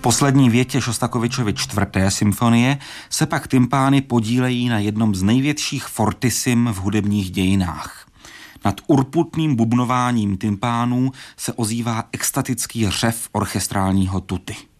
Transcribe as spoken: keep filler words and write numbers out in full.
poslední větě Šostakovičovy čtvrté symfonie se pak tympány podílejí na jednom z největších fortissim v hudebních dějinách. Nad urputným bubnováním tympánů se ozývá extatický řev orchestrálního tuty.